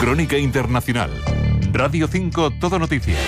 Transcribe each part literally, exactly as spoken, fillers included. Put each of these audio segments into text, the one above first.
Crónica Internacional. Radio cinco, Todo Noticias.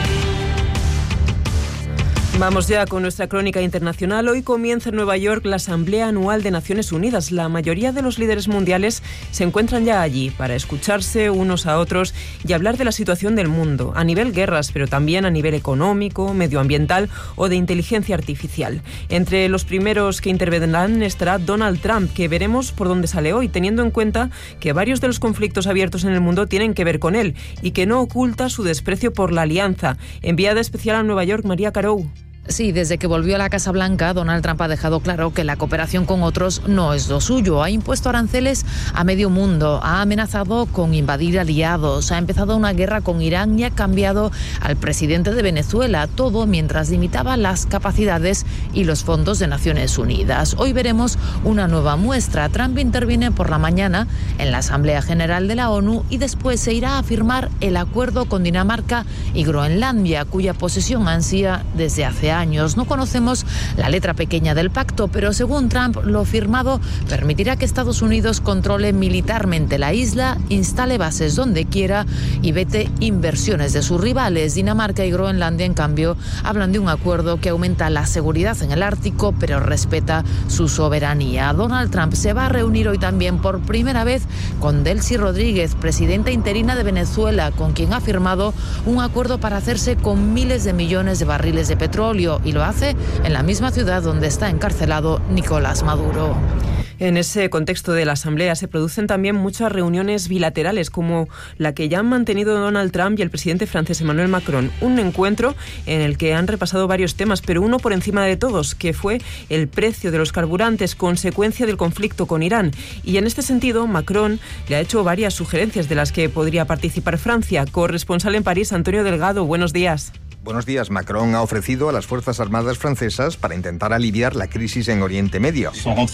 Vamos ya con nuestra crónica internacional. Hoy comienza en Nueva York la Asamblea Anual de Naciones Unidas. La mayoría de los líderes mundiales se encuentran ya allí para escucharse unos a otros y hablar de la situación del mundo, a nivel guerras, pero también a nivel económico, medioambiental o de inteligencia artificial. Entre los primeros que intervendrán estará Donald Trump, que veremos por dónde sale hoy, teniendo en cuenta que varios de los conflictos abiertos en el mundo tienen que ver con él y que no oculta su desprecio por la alianza. Enviada especial a Nueva York, María Carou. Sí, desde que volvió a la Casa Blanca, Donald Trump ha dejado claro que la cooperación con otros no es lo suyo. Ha impuesto aranceles a medio mundo, ha amenazado con invadir aliados, ha empezado una guerra con Irán y ha cambiado al presidente de Venezuela, todo mientras limitaba las capacidades y los fondos de Naciones Unidas. Hoy veremos una nueva muestra. Trump interviene por la mañana en la Asamblea General de la ONU y después se irá a firmar el acuerdo con Dinamarca y Groenlandia, cuya posesión ansía desde hace años. años. No conocemos la letra pequeña del pacto, pero según Trump, lo firmado permitirá que Estados Unidos controle militarmente la isla, instale bases donde quiera y vete inversiones de sus rivales. Dinamarca y Groenlandia, en cambio, hablan de un acuerdo que aumenta la seguridad en el Ártico, pero respeta su soberanía. Donald Trump se va a reunir hoy también por primera vez con Delcy Rodríguez, presidenta interina de Venezuela, con quien ha firmado un acuerdo para hacerse con miles de millones de barriles de petróleo, y lo hace en la misma ciudad donde está encarcelado Nicolás Maduro. En ese contexto de la Asamblea se producen también muchas reuniones bilaterales, como la que ya han mantenido Donald Trump y el presidente francés Emmanuel Macron. Un encuentro en el que han repasado varios temas, pero uno por encima de todos, que fue el precio de los carburantes, consecuencia del conflicto con Irán. Y en este sentido, Macron le ha hecho varias sugerencias de las que podría participar Francia. Corresponsal en París, Antonio Delgado, buenos días. Buenos días. Macron ha ofrecido a las Fuerzas Armadas francesas para intentar aliviar la crisis en Oriente Medio,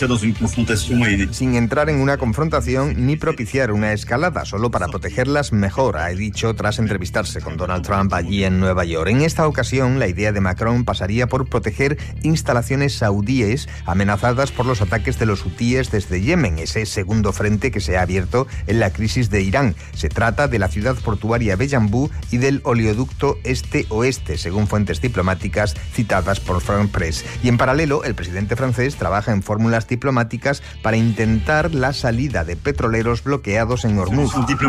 sin entrar en una confrontación ni propiciar una escalada, solo para protegerlas mejor, ha dicho tras entrevistarse con Donald Trump allí en Nueva York. En esta ocasión, la idea de Macron pasaría por proteger instalaciones saudíes amenazadas por los ataques de los hutíes desde Yemen, ese segundo frente que se ha abierto en la crisis de Irán. Se trata de la ciudad portuaria de Yanbu y del oleoducto este-oeste, según fuentes diplomáticas citadas por France Press. Y en paralelo, el presidente francés trabaja en fórmulas diplomáticas para intentar la salida de petroleros bloqueados en Hormuz.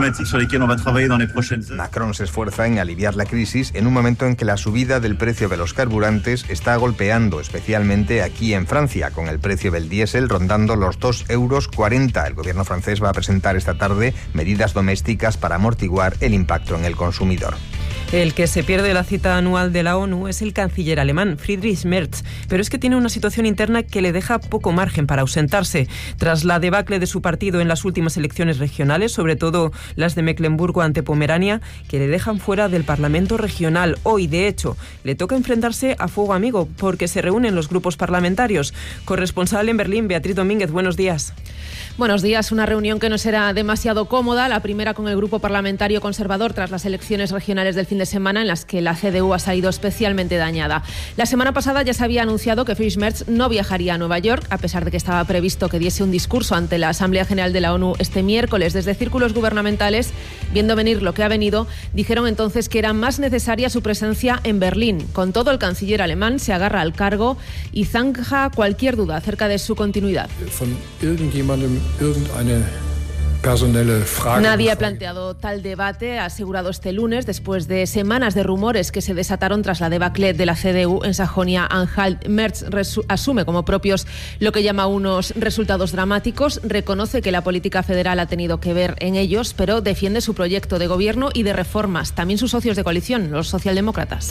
Macron se esfuerza en aliviar la crisis en un momento en que la subida del precio de los carburantes está golpeando especialmente aquí en Francia, con el precio del diésel rondando los dos euros cuarenta. El gobierno francés va a presentar esta tarde medidas domésticas para amortiguar el impacto en el consumidor. El que se pierde la cita anual de la ONU es el canciller alemán, Friedrich Merz, pero es que tiene una situación interna que le deja poco margen para ausentarse. Tras la debacle de su partido en las últimas elecciones regionales, sobre todo las de Mecklemburgo ante Pomerania, que le dejan fuera del Parlamento regional. Hoy, de hecho, le toca enfrentarse a fuego amigo, porque se reúnen los grupos parlamentarios. Corresponsal en Berlín, Beatriz Domínguez, buenos días. Buenos días. Una reunión que no será demasiado cómoda, la primera con el grupo parlamentario conservador tras las elecciones regionales del fin de semana, en las que la C D U ha salido especialmente dañada. La semana pasada ya se había anunciado que Friedrich Merz no viajaría a Nueva York, a pesar de que estaba previsto que diese un discurso ante la Asamblea General de la ONU este miércoles. Desde círculos gubernamentales, viendo venir lo que ha venido, dijeron entonces que era más necesaria su presencia en Berlín. Con todo, el canciller alemán se agarra al cargo y zanja cualquier duda acerca de su continuidad. Nadie ha planteado tal debate, ha asegurado este lunes, después de semanas de rumores que se desataron tras la debacle de la C D U en Sajonia-Anhalt. Merz asume como propios lo que llama unos resultados dramáticos, reconoce que la política federal ha tenido que ver en ellos, pero defiende su proyecto de gobierno y de reformas, también sus socios de coalición, los socialdemócratas.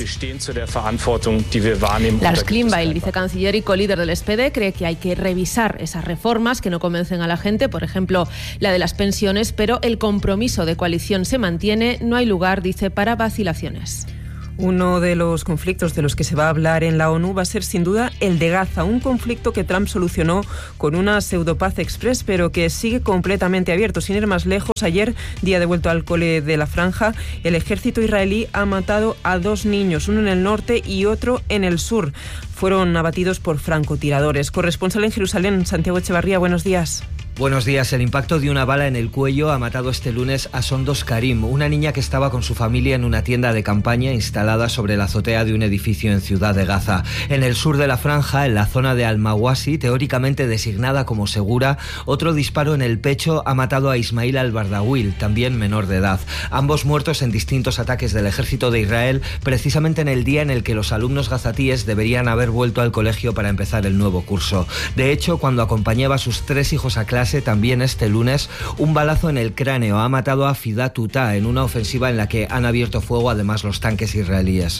Lars Klingbeil, vicecanciller y colíder del S P D, cree que hay que revisar esas reformas que no convencen a la gente, por ejemplo, la de las pensiones, pero el compromiso de coalición se mantiene. No hay lugar, dice, para vacilaciones. Uno de los conflictos de los que se va a hablar en la ONU va a ser sin duda el de Gaza, un conflicto que Trump solucionó con una pseudopaz express, pero que sigue completamente abierto. Sin ir más lejos, ayer, día de vuelta al cole de la Franja, el ejército israelí ha matado a dos niños, uno en el norte y otro en el sur. Fueron abatidos por francotiradores. Corresponsal en Jerusalén, Santiago Echevarría, buenos días. Buenos días. El impacto de una bala en el cuello ha matado este lunes a Sondos Karim, una niña que estaba con su familia en una tienda de campaña instalada sobre la azotea de un edificio en Ciudad de Gaza. En el sur de la franja, en la zona de Al-Mawasi, teóricamente designada como segura, otro disparo en el pecho ha matado a Ismail al-Bardawil, también menor de edad. Ambos muertos en distintos ataques del ejército de Israel, precisamente en el día en el que los alumnos gazatíes deberían haber vuelto al colegio para empezar el nuevo curso. De hecho, cuando acompañaba a sus tres hijos a clase, también este lunes, un balazo en el cráneo ha matado a Fida Tuta en una ofensiva en la que han abierto fuego además los tanques israelíes.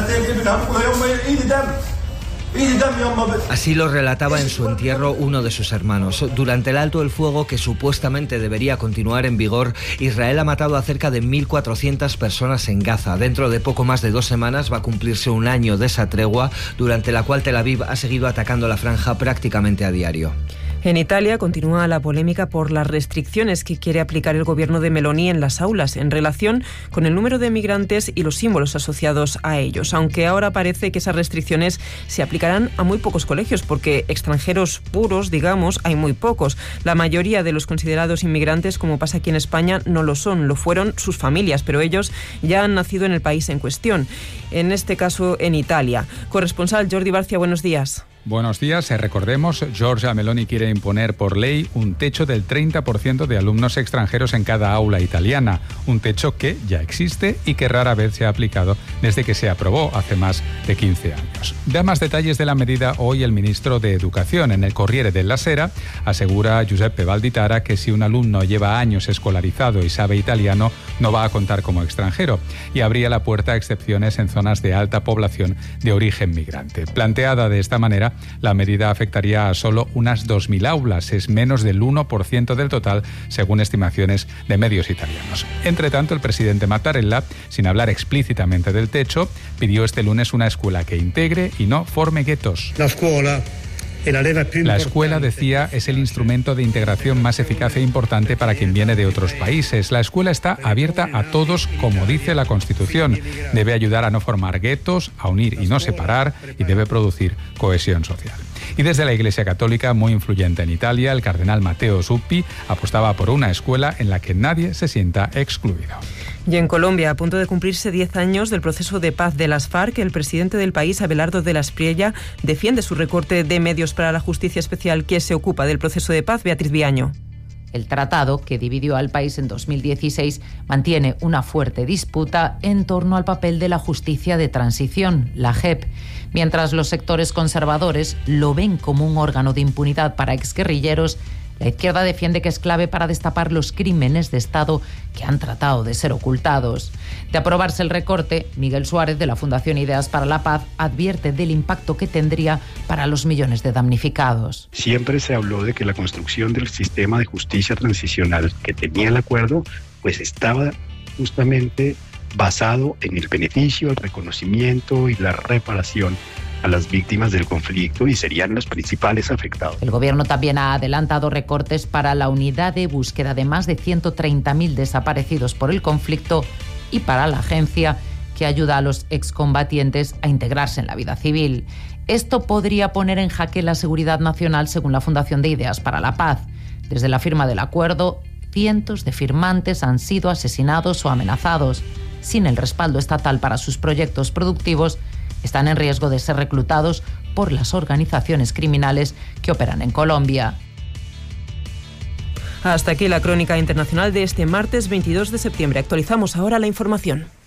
Así lo relataba en su entierro uno de sus hermanos. Durante el alto el fuego, que supuestamente debería continuar en vigor, Israel ha matado a cerca de mil cuatrocientas personas en Gaza. Dentro de poco más de dos semanas va a cumplirse un año de esa tregua, durante la cual Tel Aviv ha seguido atacando la franja prácticamente a diario. En Italia continúa la polémica por las restricciones que quiere aplicar el gobierno de Meloni en las aulas en relación con el número de migrantes y los símbolos asociados a ellos, aunque ahora parece que esas restricciones se aplicarán a muy pocos colegios porque extranjeros puros, digamos, hay muy pocos. La mayoría de los considerados inmigrantes, como pasa aquí en España, no lo son, lo fueron sus familias, pero ellos ya han nacido en el país en cuestión, en este caso en Italia. Corresponsal Jordi Barcia, buenos días. Buenos días. Recordemos, Giorgia Meloni quiere imponer por ley un techo del treinta por ciento de alumnos extranjeros en cada aula italiana, un techo que ya existe y que rara vez se ha aplicado desde que se aprobó hace más de quince años. Da más detalles de la medida hoy el ministro de Educación. En el Corriere della Sera asegura Giuseppe Valditara que si un alumno lleva años escolarizado y sabe italiano, no va a contar como extranjero, y abría la puerta a excepciones en zonas de alta población de origen migrante. Planteada de esta manera, la medida afectaría a solo unas dos mil aulas, es menos del uno por ciento del total, según estimaciones de medios italianos. Entre tanto, el presidente Mattarella, sin hablar explícitamente del techo, pidió este lunes una escuela que integre y no forme guetos. La escuela La escuela, decía, es el instrumento de integración más eficaz e importante para quien viene de otros países. La escuela está abierta a todos, como dice la Constitución. Debe ayudar a no formar guetos, a unir y no separar, y debe producir cohesión social. Y desde la Iglesia Católica, muy influyente en Italia, el cardenal Matteo Zuppi apostaba por una escuela en la que nadie se sienta excluido. Y en Colombia, a punto de cumplirse diez años del proceso de paz de las FARC, el presidente del país, Abelardo de la Espriella, defiende su recorte de medios para la Justicia Especial que se ocupa del proceso de paz. Beatriz Viaño. El tratado, que dividió al país en dos mil dieciséis, mantiene una fuerte disputa en torno al papel de la Justicia de Transición, la J E P, mientras los sectores conservadores lo ven como un órgano de impunidad para exguerrilleros. La izquierda defiende que es clave para destapar los crímenes de Estado que han tratado de ser ocultados. De aprobarse el recorte, Miguel Suárez, de la Fundación Ideas para la Paz, advierte del impacto que tendría para los millones de damnificados. Siempre se habló de que la construcción del sistema de justicia transicional que tenía el acuerdo, pues estaba justamente basado en el beneficio, el reconocimiento y la reparación a las víctimas del conflicto, y serían los principales afectados. El gobierno también ha adelantado recortes para la unidad de búsqueda de más de ciento treinta mil desaparecidos por el conflicto y para la agencia que ayuda a los excombatientes a integrarse en la vida civil. Esto podría poner en jaque la seguridad nacional, según la Fundación de Ideas para la Paz. Desde la firma del acuerdo, cientos de firmantes han sido asesinados o amenazados. Sin el respaldo estatal para sus proyectos productivos, están en riesgo de ser reclutados por las organizaciones criminales que operan en Colombia. Hasta aquí la crónica internacional de este martes veintidós de septiembre. Actualizamos ahora la información.